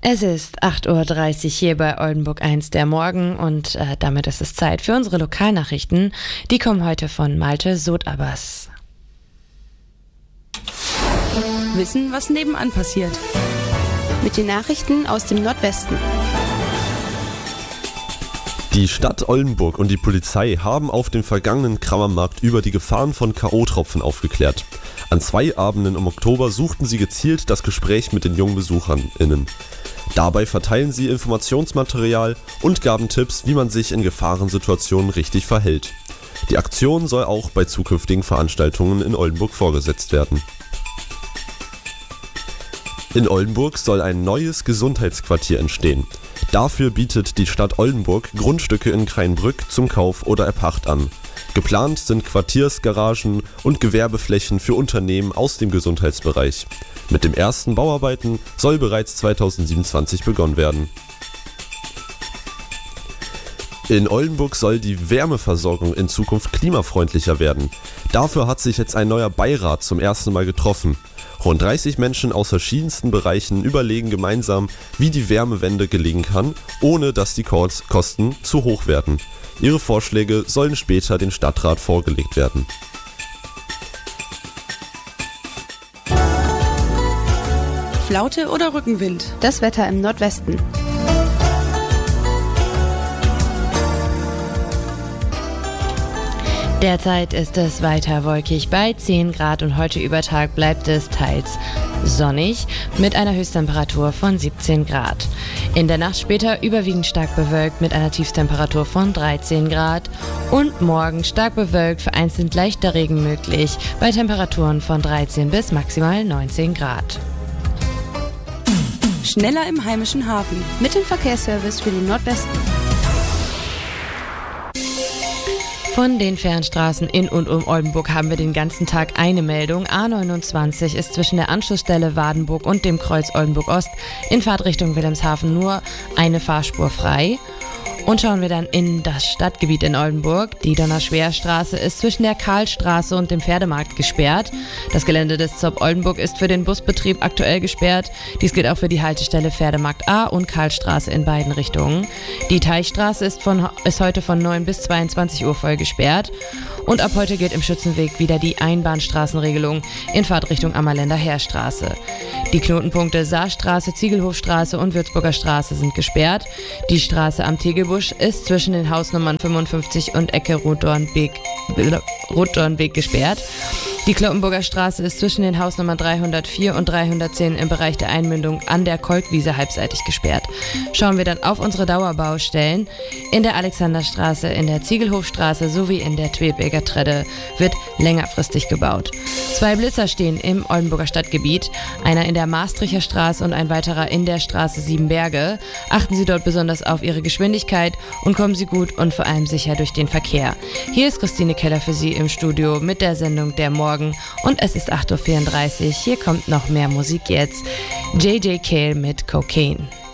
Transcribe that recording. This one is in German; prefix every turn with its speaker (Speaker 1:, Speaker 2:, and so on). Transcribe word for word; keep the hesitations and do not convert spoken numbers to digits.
Speaker 1: Es ist acht Uhr dreißig hier bei Oldenburg eins der Morgen und äh, damit ist es Zeit für unsere Lokalnachrichten. Die kommen heute von Malte Sotabbas.
Speaker 2: Wissen, was nebenan passiert.
Speaker 3: Mit den Nachrichten aus dem Nordwesten.
Speaker 4: Die Stadt Oldenburg und die Polizei haben auf dem vergangenen Kramermarkt über die Gefahren von K O-Tropfen aufgeklärt. An zwei Abenden im Oktober suchten sie gezielt das Gespräch mit den jungen BesucherInnen. Dabei verteilen sie Informationsmaterial und gaben Tipps, wie man sich in Gefahrensituationen richtig verhält. Die Aktion soll auch bei zukünftigen Veranstaltungen in Oldenburg fortgesetzt werden. In Oldenburg soll ein neues Gesundheitsquartier entstehen. Dafür bietet die Stadt Oldenburg Grundstücke in Kreinbrück zum Kauf oder Erpacht an. Geplant sind Quartiersgaragen und Gewerbeflächen für Unternehmen aus dem Gesundheitsbereich. Mit dem ersten Bauarbeiten soll bereits zweitausendsiebenundzwanzig begonnen werden. In Oldenburg soll die Wärmeversorgung in Zukunft klimafreundlicher werden. Dafür hat sich jetzt ein neuer Beirat zum ersten Mal getroffen. Rund dreißig Menschen aus verschiedensten Bereichen überlegen gemeinsam, wie die Wärmewende gelingen kann, ohne dass die Kosten zu hoch werden. Ihre Vorschläge sollen später dem Stadtrat vorgelegt werden.
Speaker 2: Flaute oder Rückenwind?
Speaker 3: Das Wetter im Nordwesten.
Speaker 1: Derzeit ist es weiter wolkig bei zehn Grad und heute über Tag bleibt es teils sonnig mit einer Höchsttemperatur von siebzehn Grad. In der Nacht später überwiegend stark bewölkt mit einer Tiefstemperatur von dreizehn Grad und morgen stark bewölkt, vereinzelt leichter Regen möglich bei Temperaturen von dreizehn bis maximal neunzehn Grad.
Speaker 2: Schneller im heimischen Hafen.
Speaker 3: Mit dem Verkehrsservice für den Nordwesten.
Speaker 1: Von den Fernstraßen in und um Oldenburg haben wir den ganzen Tag eine Meldung. A neunundzwanzig ist zwischen der Anschlussstelle Wadenburg und dem Kreuz Oldenburg Ost in Fahrtrichtung Wilhelmshaven nur eine Fahrspur frei. Und schauen wir dann in das Stadtgebiet in Oldenburg. Die Donnerschwerstraße ist zwischen der Karlstraße und dem Pferdemarkt gesperrt. Das Gelände des Zopp Oldenburg ist für den Busbetrieb aktuell gesperrt. Dies gilt auch für die Haltestelle Pferdemarkt A und Karlstraße in beiden Richtungen. Die Teichstraße ist, von, ist heute von neun bis zweiundzwanzig Uhr voll gesperrt. Und ab heute gilt im Schützenweg wieder die Einbahnstraßenregelung in Fahrtrichtung Ammerländer Heerstraße. Die Knotenpunkte Saarstraße, Ziegelhofstraße und Würzburger Straße sind gesperrt. Die Straße am Tegelbusch ist zwischen den Hausnummern fünfundfünfzig und Ecke Rotdornweg, Rotdornweg gesperrt. Die Kloppenburger Straße ist zwischen den Hausnummern dreihundertvier und dreihundertzehn im Bereich der Einmündung an der Kolkwiese halbseitig gesperrt. Schauen wir dann auf unsere Dauerbaustellen. In der Alexanderstraße, in der Ziegelhofstraße sowie in der Tweebeker Tredde wird längerfristig gebaut. Zwei Blitzer stehen im Oldenburger Stadtgebiet, einer in der Maastrichter Straße und ein weiterer in der Straße Siebenberge. Achten Sie dort besonders auf Ihre Geschwindigkeit und kommen Sie gut und vor allem sicher durch den Verkehr. Hier ist Christine Keller für Sie im Studio mit der Sendung Der Morgen. Und es ist acht Uhr vierunddreißig. Hier kommt noch mehr Musik jetzt. J J Cale mit Cocaine.